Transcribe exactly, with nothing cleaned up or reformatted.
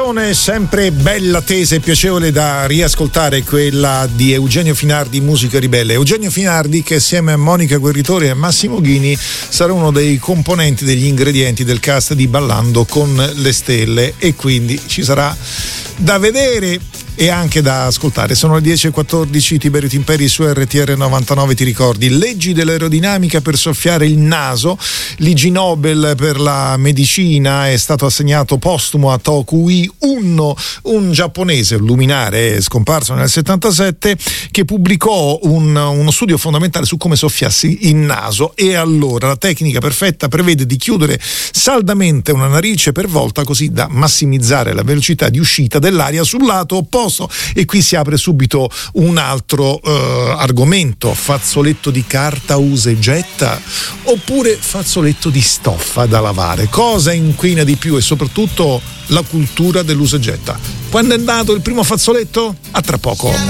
Sempre bella, tesa e piacevole da riascoltare, quella di Eugenio Finardi, Musica Ribelle. Eugenio Finardi che assieme a Monica Guerritori e Massimo Ghini sarà uno dei componenti, degli ingredienti del cast di Ballando con le Stelle, e quindi ci sarà da vedere e anche da ascoltare. Sono le dieci e quattordici, Tiberio Timperi su R T R novantanove. Ti ricordi leggi dell'aerodinamica per soffiare il naso? L'I G Nobel per la medicina è stato assegnato postumo a Tokui Unno, un giapponese, un luminare scomparso nel settantasette, che pubblicò un, uno studio fondamentale su come soffiassi il naso. E allora la tecnica perfetta prevede di chiudere saldamente una narice per volta, così da massimizzare la velocità di uscita dell'aria sul lato opposto. E qui si apre subito un altro eh, argomento: fazzoletto di carta usa e getta oppure fazzoletto di stoffa da lavare? Cosa inquina di più? E soprattutto la cultura dell'usa e getta. Quando è nato il primo fazzoletto? A tra poco.